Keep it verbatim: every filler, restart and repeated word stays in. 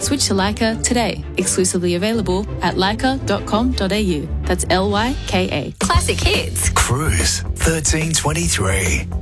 Switch to Leica today. Exclusively available at leica dot com dot a u. That's L Y K A. Classic hits. Cruise thirteen twenty-three.